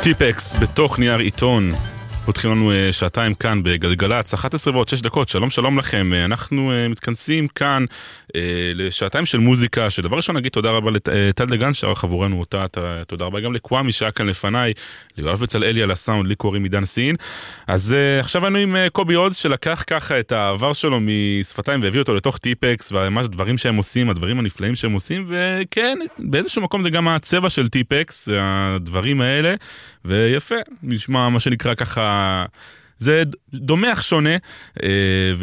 טיפקס בתוך נייר עיתון. פותחים לנו שעתיים כאן בגלגלץ, 11:06. שלום לכם. אנחנו מתכנסים כאן לשעתיים של מוזיקה, שדבר ראשון נגיד תודה רבה לטל דגן שערך עבורנו אותה, תודה רבה גם לקוואמי שהיה כאן לפניי, ליואב בצלאלי על הסאונד, לי קוראים עידן סין. אז עכשיו היינו עם קובי עוז שלקח ככה את העבר שלו משפתיים והביא אותו לתוך טיפקס, וממש דברים שהם עושים, הדברים הנפלאים שהם עושים, וכן, באיזשהו מקום זה גם הצבע של טיפקס, הדברים האלה, ויפה, נשמע מה שנקרא ככה, זה דומה אך שונה,